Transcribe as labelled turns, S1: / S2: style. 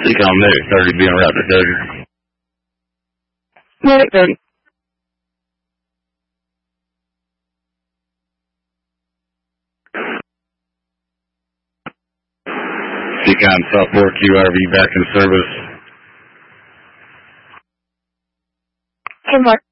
S1: Seacom Medic 30 being Raptor 30.
S2: Medic 30.
S1: Seacom South 4 QRV back in service.
S2: Hey, Mark.